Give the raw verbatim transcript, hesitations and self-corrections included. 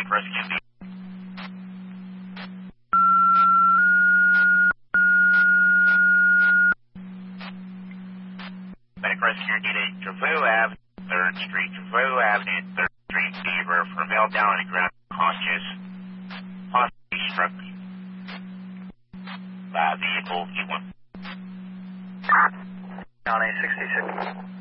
Medic rescue. Medic rescue needed Trevaux Avenue, third Street, Trevaux Avenue, third Street, fever for male down on the ground, conscious, possibly struck by a vehicle. He went. County sixty-six.